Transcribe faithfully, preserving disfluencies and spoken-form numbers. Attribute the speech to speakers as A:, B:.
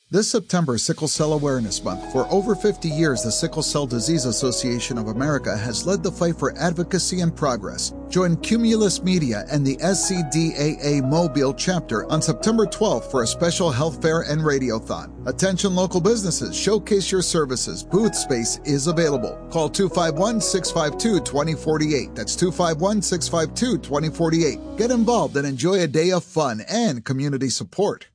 A: This September is Sickle Cell Awareness Month. For over fifty years, the Sickle Cell Disease Association of America has led the fight for advocacy and progress. Join Cumulus Media and the S C D A A Mobile chapter on September twelfth for a special health fair and radiothon. Attention local businesses, showcase your services. Booth space is available. Call two five one, six five two, two zero four eight. That's two five one, six five two, two zero four eight. Get involved and enjoy a day of fun and community support.